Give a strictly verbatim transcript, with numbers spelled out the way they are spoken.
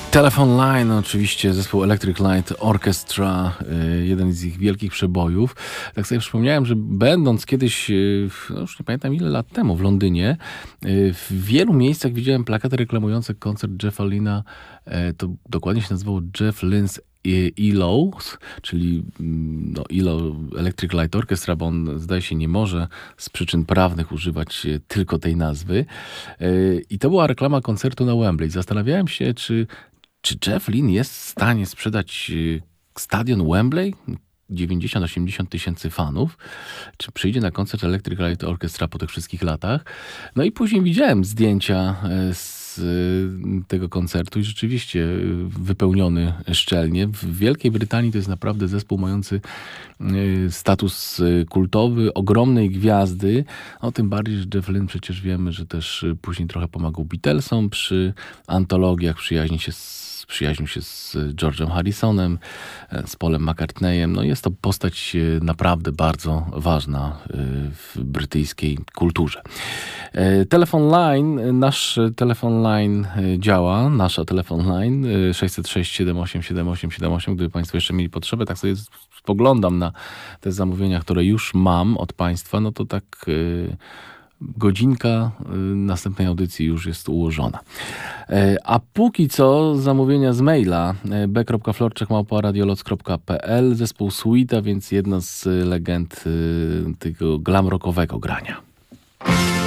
Telephone Line, oczywiście zespół Electric Light Orchestra, jeden z ich wielkich przebojów. Tak sobie przypomniałem, że będąc kiedyś, no już nie pamiętam ile lat temu, w Londynie, w wielu miejscach widziałem plakaty reklamujące koncert Jeffa Lynne'a. To dokładnie się nazywało Jeff Lynne's E L O, czyli no, E L O Electric Light Orchestra, bo on zdaje się nie może z przyczyn prawnych używać tylko tej nazwy. I to była reklama koncertu na Wembley. Zastanawiałem się, czy, czy Jeff Lynne jest w stanie sprzedać stadion Wembley, dziewięćdziesiąt osiemdziesiąt tysięcy fanów, czy przyjdzie na koncert Electric Light Orchestra po tych wszystkich latach. No i później widziałem zdjęcia z tego koncertu i rzeczywiście wypełniony szczelnie. W Wielkiej Brytanii to jest naprawdę zespół mający status kultowy, ogromnej gwiazdy. No, tym bardziej, że Jeff Lynne przecież wiemy, że też później trochę pomagał Beatlesom przy antologiach, przyjaźni się z przyjaźnił się z George'em Harrisonem, z Paulem McCartneyem. No jest to postać naprawdę bardzo ważna w brytyjskiej kulturze. Telefon Line, nasz telefon line działa, nasza telefon line sześćset sześć siedem osiem siedem osiem siedem osiem, gdyby Państwo jeszcze mieli potrzebę, tak sobie spoglądam na te zamówienia, które już mam od Państwa, no to tak godzinka następnej audycji już jest ułożona. A póki co zamówienia z maila b kropka florczak małpa radioloc kropka p l, zespół Suita, więc jedna z legend tego glam rockowego grania.